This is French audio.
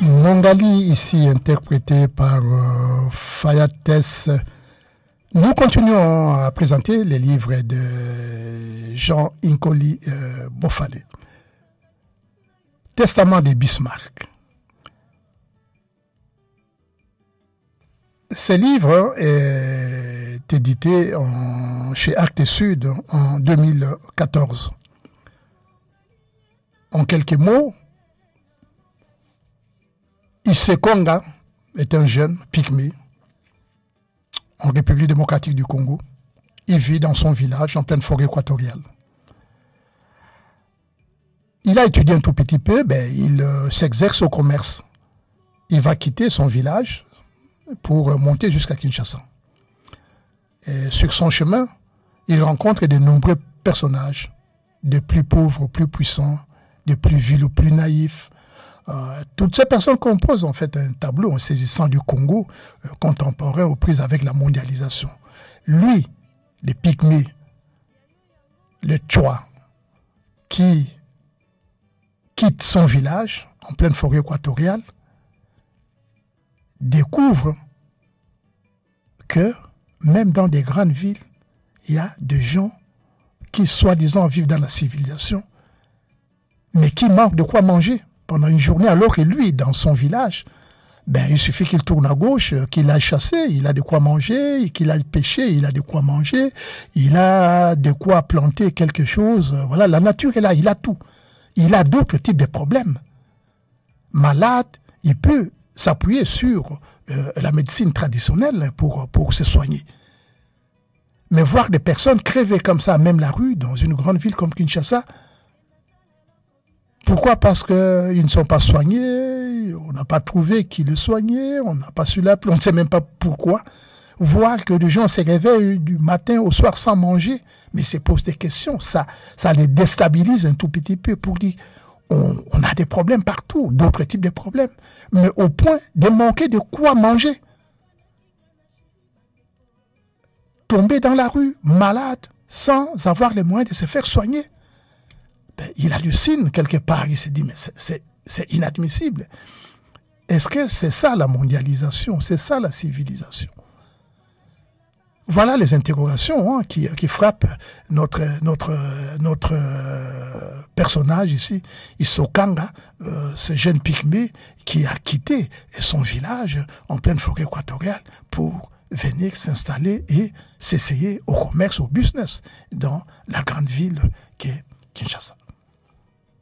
Mongali, ici interprété par Fayates. Nous continuons à présenter les livres de Jean Inkoli Bofale. Testament de Bismarck. Ce livre est édité chez Actes Sud en 2014. En quelques mots, Issé Konga est un jeune pygmée en République démocratique du Congo. Il vit dans son village en pleine forêt équatoriale. Il a étudié un tout petit peu, il s'exerce au commerce. Il va quitter son village pour monter jusqu'à Kinshasa. Et sur son chemin, il rencontre de nombreux personnages, de plus pauvres aux plus puissants, de plus vils aux plus naïfs. Toutes ces personnes composent en fait un tableau en saisissant du Congo contemporain aux prises avec la mondialisation. Lui, le pygmée, le Tchwa, qui quitte son village en pleine forêt équatoriale, découvre que même dans des grandes villes, il y a des gens qui soi-disant vivent dans la civilisation, mais qui manquent de quoi manger pendant une journée, alors que lui, dans son village, il suffit qu'il tourne à gauche, qu'il aille chasser, il a de quoi manger, qu'il aille pêcher, il a de quoi manger, il a de quoi planter quelque chose. Voilà, la nature est là, il a tout. Il a d'autres types de problèmes. Malade, il peut s'appuyer sur la médecine traditionnelle pour se soigner. Mais voir des personnes crever comme ça, même la rue, dans une grande ville comme Kinshasa, pourquoi? Parce qu'ils ne sont pas soignés, on n'a pas trouvé qui les soignait, on n'a pas su l'appeler, on ne sait même pas pourquoi. Voir que les gens se réveillent du matin au soir sans manger, mais se posent des questions, ça les déstabilise un tout petit peu pour dire on a des problèmes partout, d'autres types de problèmes, mais au point de manquer de quoi manger. Tomber dans la rue, malade, sans avoir les moyens de se faire soigner. Il hallucine quelque part, il se dit mais c'est inadmissible. Est-ce que c'est ça la mondialisation, c'est ça la civilisation? Voilà les interrogations qui frappent notre personnage ici, Issé Konga, ce jeune pygmée qui a quitté son village en pleine forêt équatoriale pour venir s'installer et s'essayer au commerce, au business dans la grande ville qui est Kinshasa.